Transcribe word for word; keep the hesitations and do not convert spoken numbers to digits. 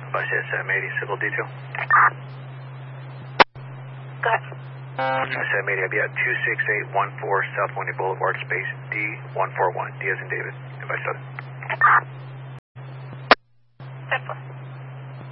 Bus S M eighty, civil detail. Go ahead. S M eighty, I'll be at two six eight one four South Winnie Boulevard, space D one four one. D as in David. Advice seven. That's one.